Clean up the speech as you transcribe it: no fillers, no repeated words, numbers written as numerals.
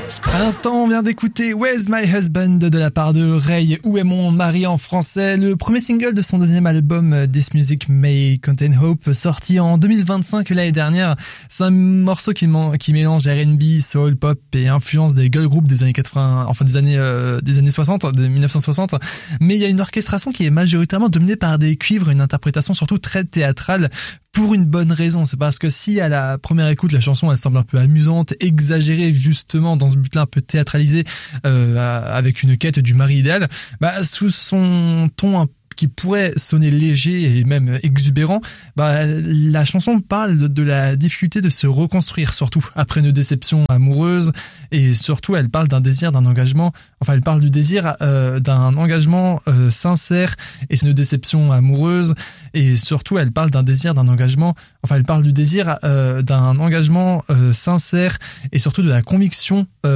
À l'instant, on vient d'écouter Where's My Husband de la part de Ray, Où est mon mari en français, le premier single de son deuxième album This Music May Contain Hope, sorti en 2025 l'année dernière. C'est un morceau qui mélange R&B, soul, pop et influence des girl groups des années 80, enfin des années 60, de 1960. Mais il y a une orchestration qui est majoritairement dominée par des cuivres, une interprétation surtout très théâtrale. Pour une bonne raison, c'est parce que si à la première écoute la chanson elle semble un peu amusante, exagérée justement dans ce but-là un peu théâtralisé, avec une quête du mari idéal, sous son ton qui pourrait sonner léger et même exubérant, la chanson parle de la difficulté de se reconstruire, surtout après une déception amoureuse, et surtout elle parle d'un désir, d'un engagement, enfin elle parle du désir d'un engagement sincère et une déception amoureuse, et surtout elle parle d'un désir, d'un engagement, enfin elle parle du désir d'un engagement sincère et surtout de la conviction